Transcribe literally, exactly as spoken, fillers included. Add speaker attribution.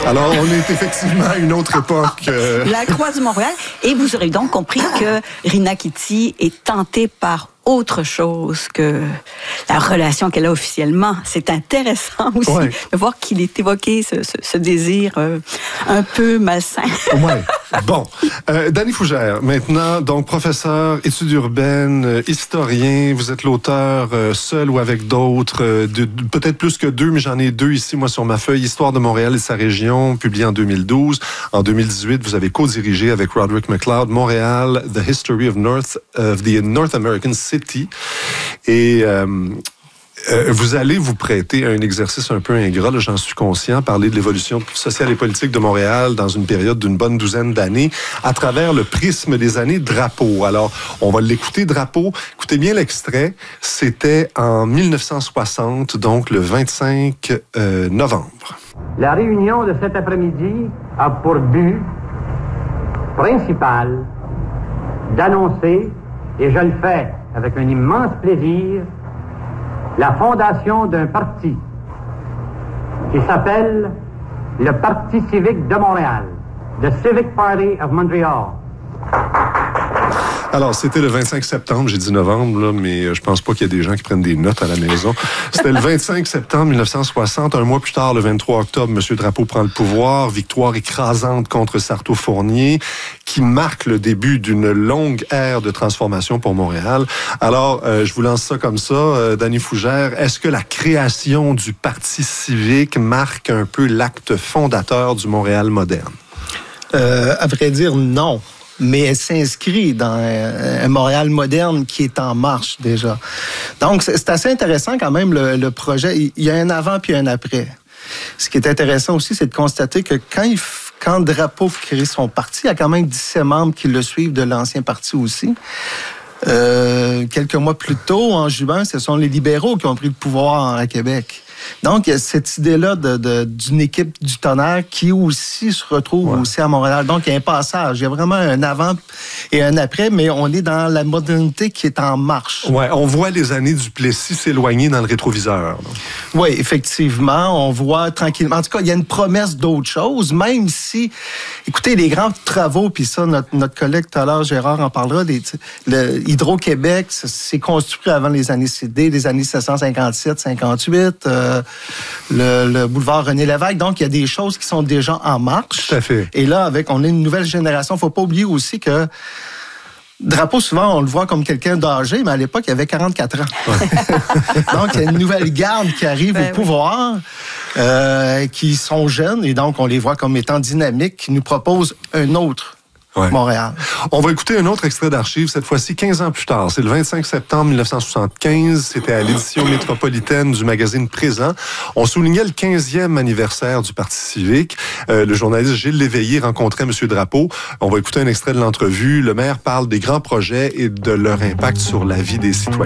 Speaker 1: Alors, on est effectivement à une autre époque. Euh...
Speaker 2: La Croix du Mont-Royal. Et vous aurez donc compris que Rina Kitty est tentée par autre chose que la relation qu'elle a officiellement. C'est intéressant aussi ouais. de voir qu'il est évoqué ce, ce, ce désir euh, un peu malsain.
Speaker 1: Ouais. Bon. Euh, Danny Fougère, maintenant, donc professeur, études urbaines, euh, historien. Vous êtes l'auteur, euh, seul ou avec d'autres, euh, de, de, peut-être plus que deux, mais j'en ai deux ici, moi, sur ma feuille. Histoire de Montréal et sa région, publié en deux mille douze. En deux mille dix-huit, vous avez co-dirigé avec Roderick McLeod Montréal, The History of North of the North American City. Et euh, euh, vous allez vous prêter à un exercice un peu ingrat, là, j'en suis conscient, parler de l'évolution sociale et politique de Montréal dans une période d'une bonne douzaine d'années à travers le prisme des années Drapeau. Alors, on va l'écouter, Drapeau. Écoutez bien l'extrait. C'était en mille neuf cent soixante, donc le vingt-cinq euh, novembre.
Speaker 3: La réunion de cet après-midi a pour but principal d'annoncer, et je le fais avec un immense plaisir, la fondation d'un parti qui s'appelle le Parti civique de Montréal, The Civic Party of Montreal.
Speaker 1: Alors, c'était le vingt-cinq septembre, j'ai dit novembre, là, mais je pense pas qu'il y ait des gens qui prennent des notes à la maison. C'était le vingt-cinq septembre mille neuf cent soixante, un mois plus tard, le vingt-trois octobre, M. Drapeau prend le pouvoir, victoire écrasante contre Sarto-Fournier, qui marque le début d'une longue ère de transformation pour Montréal. Alors, euh, je vous lance ça comme ça, euh, Danny Fougère, est-ce que la création du Parti civique marque un peu l'acte fondateur du Montréal moderne?
Speaker 4: Euh, à vrai dire, non. Mais elle s'inscrit dans un Montréal moderne qui est en marche déjà. Donc, c'est assez intéressant quand même, le, le projet. Il y a un avant puis un après. Ce qui est intéressant aussi, c'est de constater que quand, il, quand Drapeau crée son parti, il y a quand même dix-sept membres qui le suivent de l'ancien parti aussi. Euh, quelques mois plus tôt, en juin, ce sont les libéraux qui ont pris le pouvoir à Québec. Donc, il y a cette idée-là de, de, d'une équipe du tonnerre qui aussi se retrouve ouais. aussi à Montréal. Donc, il y a un passage. Il y a vraiment un avant et un après, mais on est dans la modernité qui est en marche.
Speaker 1: Ouais, on voit les années du Plessis s'éloigner dans le rétroviseur.
Speaker 4: Oui, effectivement. On voit tranquillement. En tout cas, il y a une promesse d'autre chose, même si, écoutez, les grands travaux, puis ça, notre, notre collègue tout à l'heure, Gérard, en parlera, des, le Hydro-Québec, c'est construit avant les années C D, les années dix-sept cent cinquante-sept cinquante-huit. Euh, Le, le boulevard René-Lévesque. Donc, il y a des choses qui sont déjà en marche.
Speaker 1: Tout à fait.
Speaker 4: Et là, avec, on est une nouvelle génération. Il ne faut pas oublier aussi que Drapeau, souvent, on le voit comme quelqu'un d'âgé, mais à l'époque, il avait quarante-quatre ans. Ouais. Donc, il y a une nouvelle garde qui arrive ben, au pouvoir, oui. euh, qui sont jeunes, et donc, on les voit comme étant dynamiques, qui nous proposent un autre Ouais. Montréal.
Speaker 1: On va écouter un autre extrait d'archives, cette fois-ci quinze ans plus tard. C'est le vingt-cinq septembre mille neuf cent soixante-quinze. C'était à l'édition métropolitaine du magazine Présent. On soulignait le quinzième anniversaire du Parti civique. Euh, le journaliste Gilles Léveillé rencontrait M. Drapeau. On va écouter un extrait de l'entrevue. Le maire parle des grands projets et de leur impact sur la vie des citoyens.